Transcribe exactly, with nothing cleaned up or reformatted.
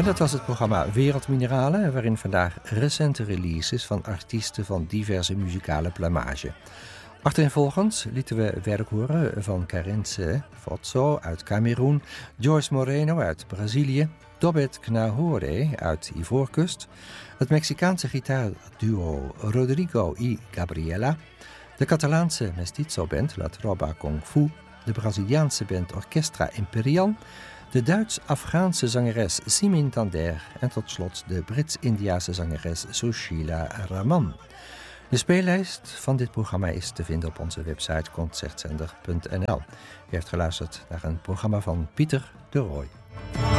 dat was het programma Wereldmineralen, waarin vandaag recente releases van artiesten van diverse muzikale plumage. Achtereenvolgens lieten we werk horen van Karense Fotso uit Cameroen, Joyce Moreno uit Brazilië, Dobet Knahore uit Ivoorkust, het Mexicaanse gitaarduo Rodrigo y Gabriela, de Catalaanse mestizo-band La Tropa Kung Fu, de Braziliaanse band Orchestra Imperial, de Duits-Afghaanse zangeres Simin Tander en tot slot de Brits-Indiase zangeres Sushila Raman. De speellijst van dit programma is te vinden op onze website concertzender punt n l. U heeft geluisterd naar een programma van Pieter de Rooij.